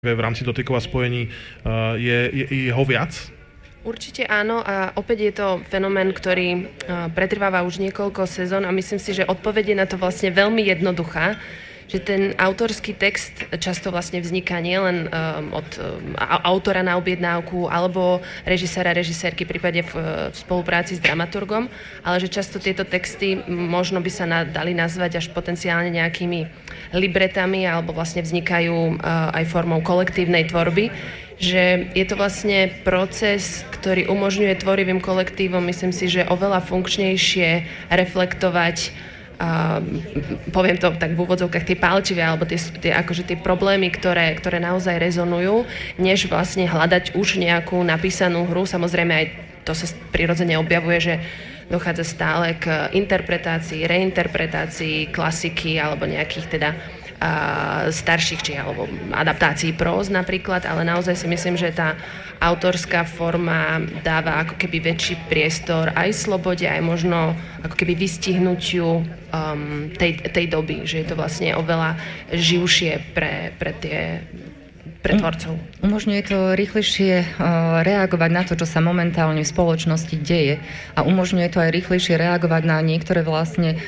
v rámci dotykov a spojení, je ho viac? Určite áno a opäť je to fenomén, ktorý pretrváva už niekoľko sezón a myslím si, že odpoveď je na to vlastne veľmi jednoduchá, že ten autorský text často vlastne vzniká nielen od autora na objednávku alebo režiséra, režisérky v prípade v spolupráci s dramaturgom, ale že často tieto texty možno by sa dali nazvať až potenciálne nejakými libretami alebo vlastne vznikajú aj formou kolektívnej tvorby, že je to vlastne proces, ktorý umožňuje tvorivým kolektívom, myslím si, že oveľa funkčnejšie reflektovať poviem to tak v úvodzovkách, tie pálčivé alebo tie problémy, ktoré naozaj rezonujú, než vlastne hľadať už nejakú napísanú hru. Samozrejme aj to sa prirodzene objavuje, že dochádza stále k interpretácii, reinterpretácii klasiky alebo nejakých teda starších či alebo adaptácií próz napríklad, ale naozaj si myslím, že tá autorská forma dáva ako keby väčší priestor aj slobode, aj možno ako keby vystihnutiu tej doby, že je to vlastne oveľa živšie pre tvorcov. Umožňuje to rýchlejšie reagovať na to, čo sa momentálne v spoločnosti deje a umožňuje to aj rýchlejšie reagovať na niektoré vlastne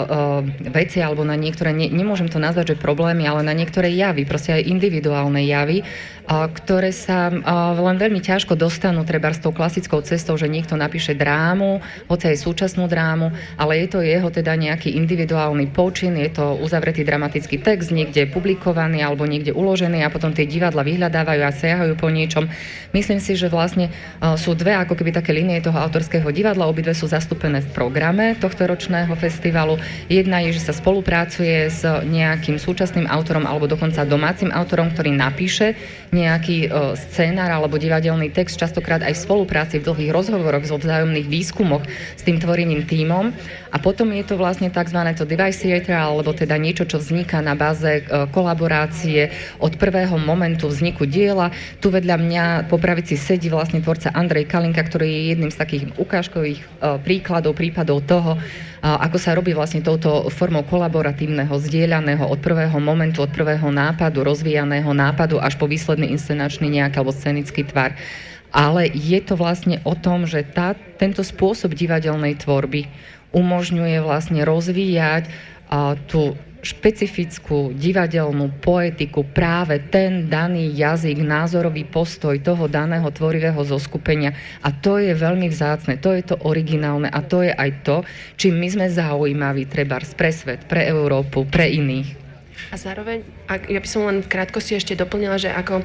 veci alebo na niektoré, nemôžem to nazvať, že problémy, ale na niektoré javy, proste aj individuálne javy, ktoré sa len veľmi ťažko dostanú treba s tou klasickou cestou, že niekto napíše drámu, hoci aj súčasnú drámu, ale je to jeho teda nejaký individuálny počin, je to uzavretý dramatický text, niekde publikovaný alebo niekde uložený a potom tie divadla vyhľadávajú a siahajú po niečom. Myslím si, že vlastne sú dve ako keby také línie toho autorského divadla, obidve sú zastúpené v programe tohto ročného festivalu. Jedna je, že sa spolupracuje s nejakým súčasným autorom alebo dokonca domácim autorom, ktorý napíše nejaký scénar alebo divadelný text, častokrát aj v spolupráci, v dlhých rozhovoroch, v vzájomných výskumoch s tým tvorivým tímom. A potom je to vlastne tzv. To device theater, alebo teda niečo, čo vzniká na báze kolaborácie od prvého momentu vzniku diela. Tu vedľa mňa po pravici sedí vlastne tvorca Andrej Kalinka, ktorý je jedným z takých ukážkových prípadov toho, ako sa robí vlastne touto formou kolaboratívneho, zdieľaného od prvého momentu, od prvého nápadu, rozvíjaného nápadu až po výsledný inscenačný nejaký alebo scenický tvar. Ale je to vlastne o tom, že tento spôsob divadelnej tvorby umožňuje vlastne rozvíjať tú špecifickú divadelnú poetiku, práve ten daný jazyk, názorový postoj toho daného tvorivého zoskupenia. A to je veľmi vzácne, to je to originálne a to je aj to, čím my sme zaujímaví trebárs pre svet, pre Európu, pre iných. A zároveň, ja by som len v krátkosti ešte doplnila, že ako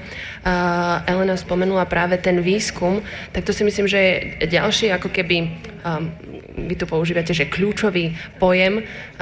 Elena spomenula práve ten výskum, tak to si myslím, že je ďalší ako keby, vy tu používate, že kľúčový pojem,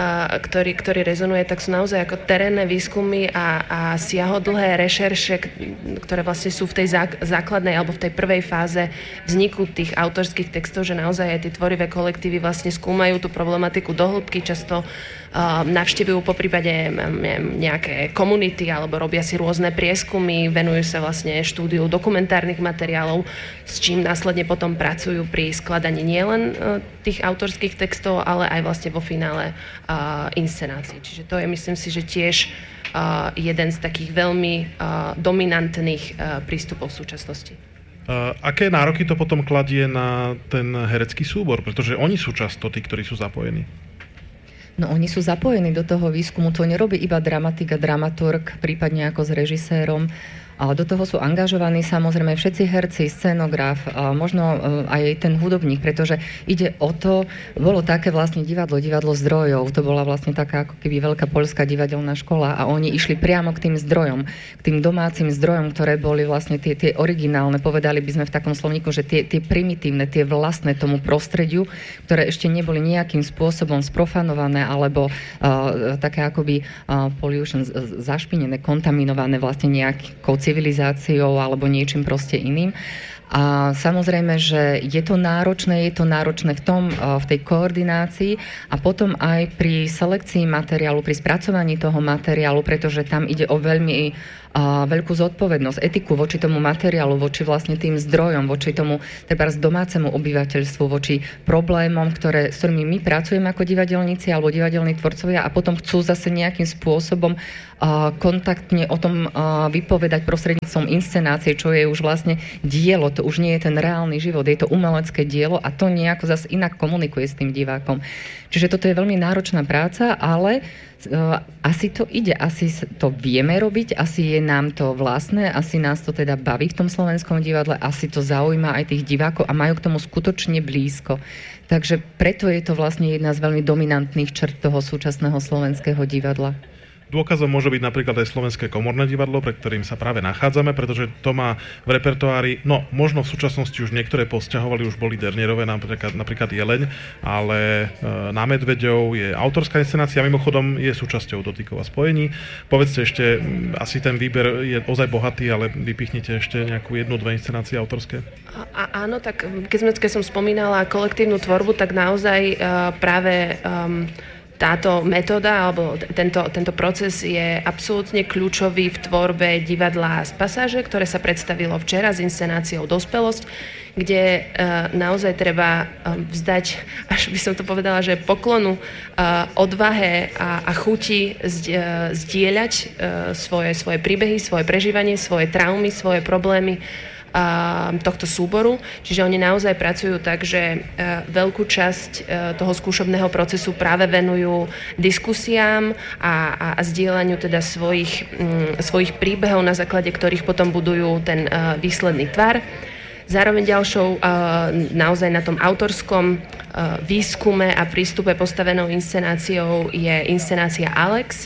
ktorý rezonuje, tak sú naozaj ako terénne výskumy a siahodlhé rešerše, ktoré vlastne sú v tej základnej alebo v tej prvej fáze vzniku tých autorských textov, že naozaj aj tie tvorivé kolektívy vlastne skúmajú tú problematiku do hĺbky, často navštevujú poprípade nejaké komunity alebo robia si rôzne prieskumy, venujú sa vlastne štúdiu dokumentárnych materiálov, s čím následne potom pracujú pri skladaní nielen tých autorských textov, ale aj vlastne vo finále inscenácií. Čiže to je, myslím si, že tiež jeden z takých veľmi dominantných prístupov v súčasnosti. Aké nároky to potom kladie na ten herecký súbor? Pretože oni sú často tí, ktorí sú zapojení. No oni sú zapojení do toho výskumu, to nerobí iba dramatik a dramaturg, prípadne ako s režisérom, ale do toho sú angažovaní samozrejme všetci herci, scenograf, možno aj ten hudobník, pretože ide o to, bolo také vlastne divadlo zdrojov, to bola vlastne taká ako keby veľká poľská divadelná škola a oni išli priamo k tým zdrojom, k tým domácim zdrojom, ktoré boli vlastne tie originálne, povedali by sme v takom slovníku, že tie primitívne, tie vlastné tomu prostrediu, ktoré ešte neboli nejakým spôsobom sprofanované alebo také akoby pollution, zašpinené, kontaminované vlastne nejakou civilizáciou alebo niečím proste iným. A samozrejme, že je to náročné v tej koordinácii a potom aj pri selekcii materiálu, pri spracovaní toho materiálu, pretože tam ide o veľmi veľkú zodpovednosť, etiku voči tomu materiálu, voči vlastne tým zdrojom, voči tomu trebárs domácemu obyvateľstvu, voči problémom, s ktorými my pracujeme ako divadelníci alebo divadelní tvorcovia a potom chcú zase nejakým spôsobom kontaktne o tom vypovedať prostredníctvom inscenácie, čo je už vlastne dielo, to už nie je ten reálny život, je to umelecké dielo a to nejako zase inak komunikuje s tým divákom. Čiže toto je veľmi náročná práca, ale asi to ide, asi to vieme robiť, asi je nám to vlastné, asi nás to teda baví v tom Slovenskom divadle, asi to zaujíma aj tých divákov a majú k tomu skutočne blízko. Takže preto je to vlastne jedna z veľmi dominantných črt toho súčasného slovenského divadla. Dôkazom môže byť napríklad aj Slovenské komorné divadlo, pre ktorým sa práve nachádzame, pretože to má v repertoári, možno v súčasnosti už niektoré posťahovali, už boli Dernierové, napríklad Jeleň, ale Na Medveďov je autorská inscenácia, mimochodom je súčasťou Dotykov a spojení. Povedzte ešte, asi ten výber je ozaj bohatý, ale vypichnite ešte nejakú 1-2 inscenácie autorské. Áno, tak keď som spomínala kolektívnu tvorbu, tak naozaj práve táto metóda alebo tento proces je absolútne kľúčový v tvorbe divadla Z pasáže, ktoré sa predstavilo včera s inscenáciou Dospelosť, kde naozaj treba vzdať, až by som to povedala, že poklonu odvahe a chuti zdieľať svoje príbehy, svoje prežívanie, svoje traumy, svoje problémy tohto súboru. Čiže oni naozaj pracujú tak, že veľkú časť toho skúšobného procesu práve venujú diskusiám a zdieľaniu teda svojich príbehov, na základe ktorých potom budujú ten výsledný tvar. Zároveň ďalšou naozaj na tom autorskom výskume a prístupe postavenou inscenáciou je inscenácia Alex,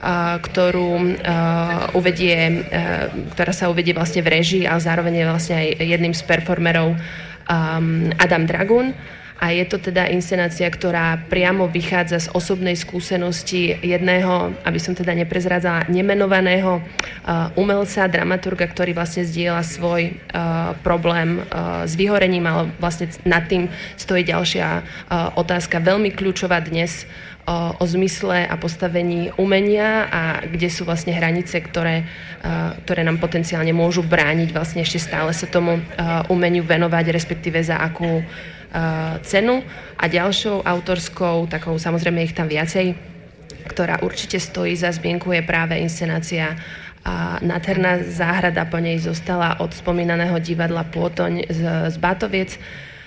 ktorá sa uvedie vlastne v režii, ale zároveň je vlastne aj jedným z performerov Adam Dragun. A je to teda inscenácia, ktorá priamo vychádza z osobnej skúsenosti jedného, aby som teda neprezrádzala, nemenovaného umelca, dramaturga, ktorý vlastne zdieľa svoj problém s vyhorením, ale vlastne nad tým stojí ďalšia otázka, veľmi kľúčová dnes, o zmysle a postavení umenia a kde sú vlastne hranice, ktoré nám potenciálne môžu brániť vlastne ešte stále sa tomu umeniu venovať, respektíve za akú cenu. A ďalšou autorskou, takou samozrejme ich tam viacej, ktorá určite stojí za zmienku, je práve inscenácia Nádherná záhrada, po nej zostala od spomínaného divadla Pôtoň z Bátoviec.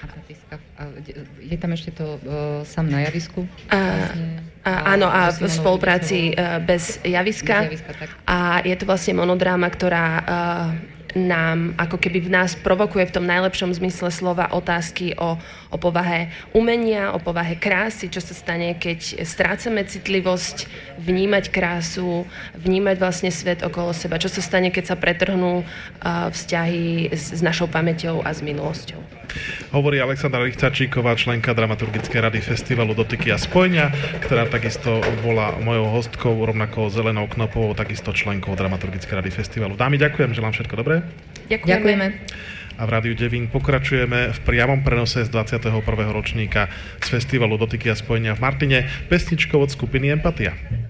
Je tam ešte to Sám na javisku? Áno, a v spolupráci Bez javiska. A je to vlastne monodráma, ktorá nám, ako keby v nás provokuje v tom najlepšom zmysle slova otázky o povahe umenia, o povahe krásy, čo sa stane, keď strácame citlivosť, vnímať krásu, vnímať vlastne svet okolo seba, čo sa stane, keď sa pretrhnú vzťahy s našou pamäťou a s minulosťou. Hovorí Alexandra Richtarčíková, členka dramaturgickej rady festivalu Dotyky a spojenia, ktorá takisto bola mojou hostkou, rovnako Zelenou Knopovou, takisto členkou dramaturgickej rady festivalu. Dámy, ďakujem, želám všetko dobré. Ďakujeme. A v Rádiu Devín pokračujeme v priamom prenose z 21. ročníka z festivalu Dotyky a spojenia v Martine pesničkou od skupiny Empatia.